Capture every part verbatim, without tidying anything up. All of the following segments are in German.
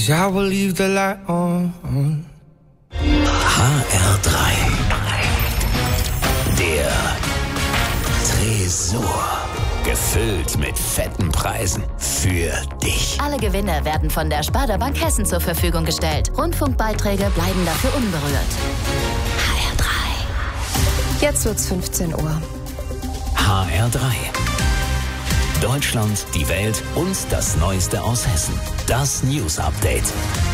'cause I will leave the light on. H R drei. Der Tresor. Gefüllt mit fetten Preisen für dich. Alle Gewinne werden von der Sparda Bank Hessen zur Verfügung gestellt. Rundfunkbeiträge bleiben dafür unberührt. H R drei. Jetzt wird's fünfzehn Uhr. H R drei. Deutschland, die Welt und das Neueste aus Hessen. Das News Update.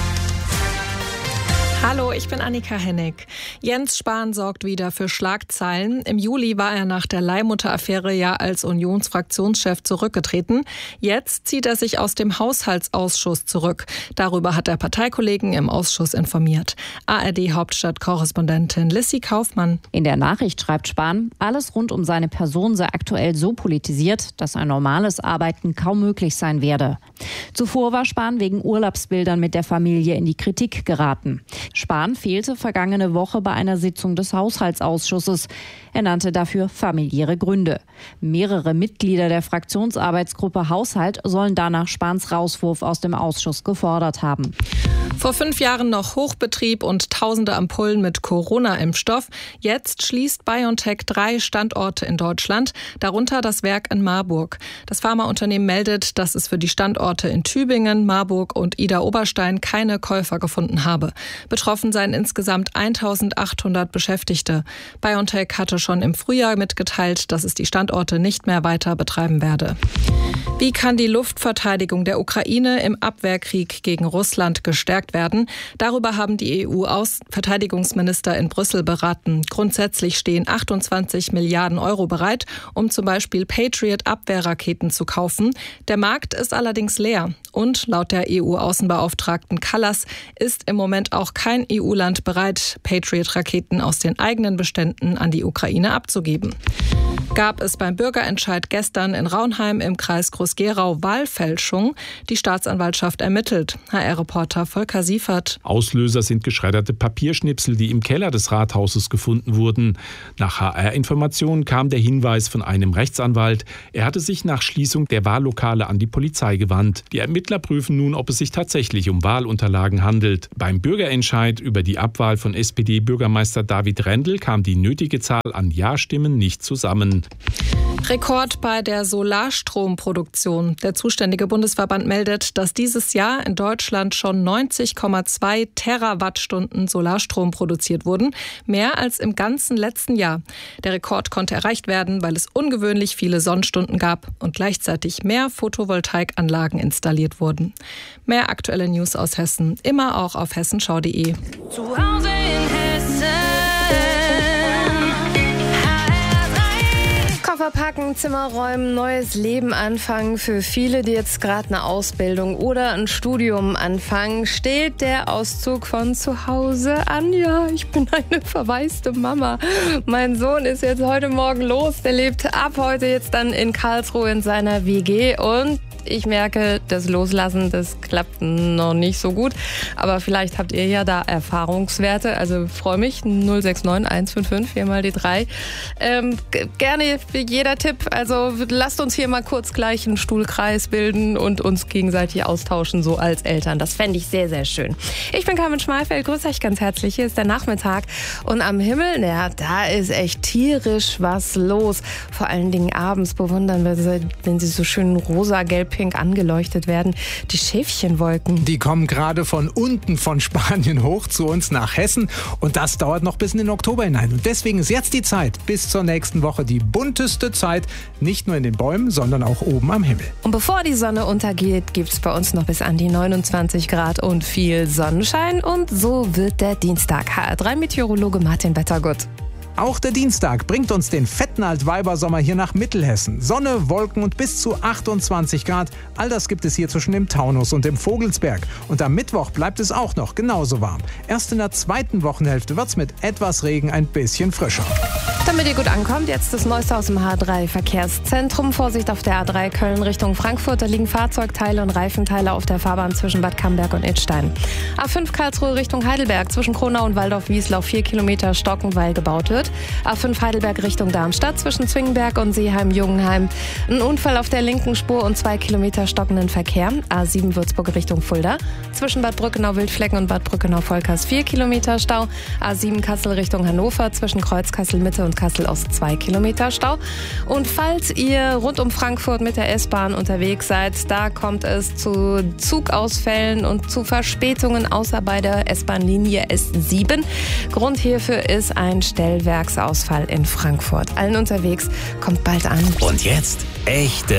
Hallo, ich bin Annika Hennig. Jens Spahn sorgt wieder für Schlagzeilen. Im Juli war er nach der Leihmutter-Affäre ja als Unionsfraktionschef zurückgetreten. Jetzt zieht er sich aus dem Haushaltsausschuss zurück. Darüber hat er Parteikollegen im Ausschuss informiert. A R D-Hauptstadt-Korrespondentin Lissy Kaufmann. In der Nachricht schreibt Spahn, alles rund um seine Person sei aktuell so politisiert, dass ein normales Arbeiten kaum möglich sein werde. Zuvor war Spahn wegen Urlaubsbildern mit der Familie in die Kritik geraten. Spahn fehlte vergangene Woche bei einer Sitzung des Haushaltsausschusses. Er nannte dafür familiäre Gründe. Mehrere Mitglieder der Fraktionsarbeitsgruppe Haushalt sollen danach Spahns Rauswurf aus dem Ausschuss gefordert haben. Vor fünf Jahren noch Hochbetrieb und tausende Ampullen mit Corona-Impfstoff. Jetzt schließt BioNTech drei Standorte in Deutschland, darunter das Werk in Marburg. Das Pharmaunternehmen meldet, dass es für die Standorte in Tübingen, Marburg und Idar-Oberstein keine Käufer gefunden habe. Betroffen seien insgesamt eintausendachthundert Beschäftigte. BioNTech hatte schon im Frühjahr mitgeteilt, dass es die Standorte nicht mehr weiter betreiben werde. Wie kann die Luftverteidigung der Ukraine im Abwehrkrieg gegen Russland gestärkt werden? Darüber haben die E U-Verteidigungsminister in Brüssel beraten. Grundsätzlich stehen achtundzwanzig Milliarden Euro bereit, um zum Beispiel Patriot-Abwehrraketen zu kaufen. Der Markt ist allerdings leer. Und laut der E U-Außenbeauftragten Kallas ist im Moment auch kein E U-Land bereit, Patriot-Raketen aus den eigenen Beständen an die Ukraine abzugeben. Gab es beim Bürgerentscheid gestern in Raunheim im Kreis Groß-Gerau Wahlfälschung? Die Staatsanwaltschaft ermittelt. H R-Reporter Volker Siefert. Auslöser sind geschredderte Papierschnipsel, die im Keller des Rathauses gefunden wurden. Nach H R-Informationen kam der Hinweis von einem Rechtsanwalt. Er hatte sich nach Schließung der Wahllokale an die Polizei gewandt. Die Ermittler prüfen nun, ob es sich tatsächlich um Wahlunterlagen handelt. Beim Bürgerentscheid über die Abwahl von S P D-Bürgermeister David Rendel kam die nötige Zahl an Ja-Stimmen nicht zusammen. Rekord bei der Solarstromproduktion. Der zuständige Bundesverband meldet, dass dieses Jahr in Deutschland schon neunzig Komma zwei Terawattstunden Solarstrom produziert wurden, mehr als im ganzen letzten Jahr. Der Rekord konnte erreicht werden, weil es ungewöhnlich viele Sonnenstunden gab und gleichzeitig mehr Photovoltaikanlagen installiert wurden. Mehr aktuelle News aus Hessen, immer auch auf hessenschau punkt de. Zu Hause in Hessen. Koffer packen, Zimmer räumen, neues Leben anfangen. Für viele, die jetzt gerade eine Ausbildung oder ein Studium anfangen, steht der Auszug von zu Hause an. Ja, ich bin eine verwaiste Mama. Mein Sohn ist jetzt heute Morgen los. Der lebt ab heute jetzt dann in Karlsruhe in seiner W G und ich merke, das Loslassen, das klappt noch nicht so gut. Aber vielleicht habt ihr ja da Erfahrungswerte. Also freue mich. null sechs neun eins fünf fünf, vier mal die drei. Ähm, g- gerne jeder Tipp. Also lasst uns hier mal kurz gleich einen Stuhlkreis bilden und uns gegenseitig austauschen, so als Eltern. Das fände ich sehr, sehr schön. Ich bin Carmen Schmalfeld. Grüße euch ganz herzlich. Hier ist der Nachmittag. Und am Himmel, naja, da ist echt tierisch was los. Vor allen Dingen abends bewundern wir sie, wenn sie so schön rosa-gelb pink angeleuchtet werden. Die Schäfchenwolken. Die kommen gerade von unten von Spanien hoch zu uns nach Hessen und das dauert noch bis in den Oktober hinein. Und deswegen ist jetzt die Zeit, bis zur nächsten Woche die bunteste Zeit, nicht nur in den Bäumen, sondern auch oben am Himmel. Und bevor die Sonne untergeht, gibt es bei uns noch bis an die neunundzwanzig Grad und viel Sonnenschein. Und so wird der Dienstag. H R drei Meteorologe Martin Wettergut. Auch der Dienstag bringt uns den fetten Altweibersommer hier nach Mittelhessen. Sonne, Wolken und bis zu achtundzwanzig Grad. All das gibt es hier zwischen dem Taunus und dem Vogelsberg. Und am Mittwoch bleibt es auch noch genauso warm. Erst in der zweiten Wochenhälfte wird es mit etwas Regen ein bisschen frischer. Damit ihr gut ankommt, jetzt das Neueste aus dem H drei Verkehrszentrum. Vorsicht auf der A drei Köln Richtung Frankfurt. Da liegen Fahrzeugteile und Reifenteile auf der Fahrbahn zwischen Bad Camberg und Idstein. A fünf Karlsruhe Richtung Heidelberg zwischen Kronau und Waldorf-Wieslau vier Kilometer stocken, weil gebaut wird. Frankfurt. A fünf Heidelberg Richtung Darmstadt zwischen Zwingenberg und Seeheim-Jungenheim. Ein Unfall auf der linken Spur und zwei Kilometer stockenden Verkehr. A sieben Würzburg Richtung Fulda. Zwischen Bad Brückenau-Wildflecken und Bad Brückenau-Volkers vier Kilometer Stau. A sieben Kassel Richtung Hannover zwischen Kreuz Kassel-Mitte und Kassel-Ost zwei Kilometer Stau. Und falls ihr rund um Frankfurt mit der S-Bahn unterwegs seid, da kommt es zu Zugausfällen und zu Verspätungen, außer bei der S-Bahn-Linie S sieben. Grund hierfür ist ein Stellwerksausfall in Frankfurt. Allen unterwegs kommt bald an. Und jetzt echte